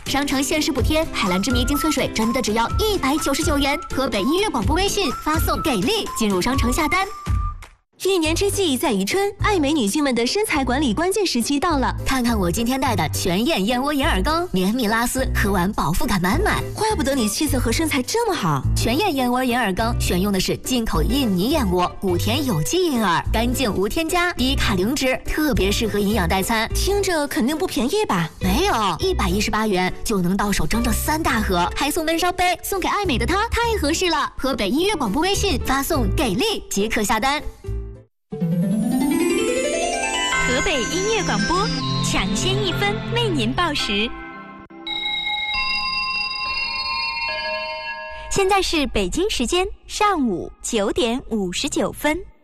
商城限时补贴，海蓝之谜精粹水真的只要199元。河北音乐广播微信发送给力进入商城下单。 一年之计在于春，爱美女性们的身材管理关键时期到了。 看看我今天带的全燕燕窝银耳羹，绵密拉丝，喝完饱腹感满满。 怪不得你气色和身材这么好。 全燕燕窝银耳羹选用的是进口印尼燕窝，谷田有机银耳，干净无添加，低卡零脂，特别适合营养代餐。 听着肯定不便宜吧？ 没有，118元就能到手整整3大盒，还送闷烧杯，送给爱美的她太合适了。河北音乐广播微信发送给力即可下单。 河北音乐广播，抢先1分为您报时。现在是北京时间上午9点59分。